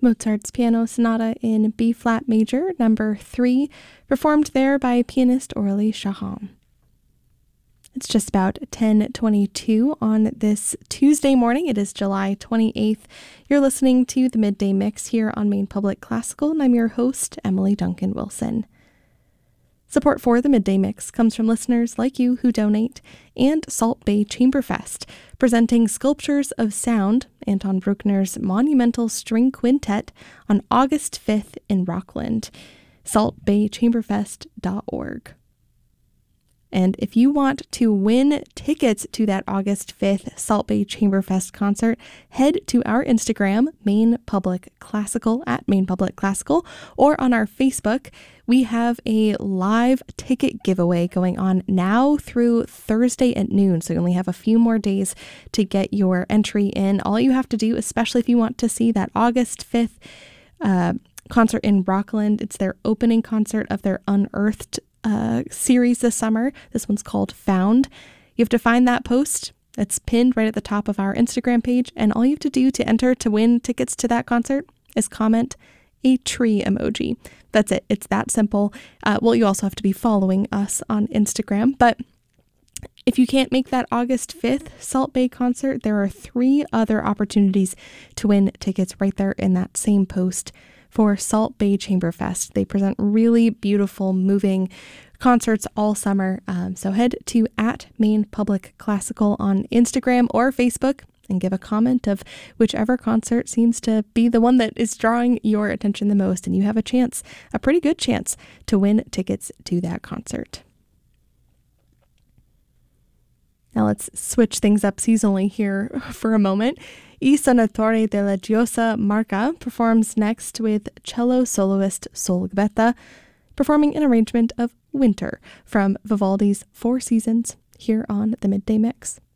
Mozart's Piano Sonata in B-flat major, number 3, performed there by pianist Aurélie Charron. It's just about 10:22 on this Tuesday morning. It is July 28th. You're listening to the Midday Mix here on Maine Public Classical, and I'm your host, Emily Duncan Wilson. Support for the Midday Mix comes from listeners like you who donate, and Salt Bay Chamberfest, presenting Sculptures of Sound, Anton Bruckner's monumental string quintet, on August 5th in Rockland. saltbaychamberfest.org. And if you want to win tickets to that August 5th Salt Bay Chamberfest concert, head to our Instagram, Maine Public Classical, at Maine Public Classical, or on our Facebook. We have a live ticket giveaway going on now through Thursday at noon, so you only have a few more days to get your entry in. All you have to do, especially if you want to see that August 5th concert in Rockland, it's their opening concert of their Unearthed series this summer. This one's called Found. You have to find that post. It's pinned right at the top of our Instagram page, and all you have to do to enter to win tickets to that concert is comment a tree emoji. That's it. It's that simple. Well, you also have to be following us on Instagram, but if you can't make that August 5th Salt Bay concert, there are 3 other opportunities to win tickets right there in that same post for Salt Bay Chamberfest. They present really beautiful, moving concerts all summer. So head to at Maine Public Classical on Instagram or Facebook and give a comment of whichever concert seems to be the one that is drawing your attention the most, and you have a chance, a pretty good chance, to win tickets to that concert. Now let's switch things up seasonally here for a moment. I Suonatori della Gioia Marca performs next with cello soloist Sol Gbetta, performing an arrangement of Winter from Vivaldi's Four Seasons here on the Midday Mix.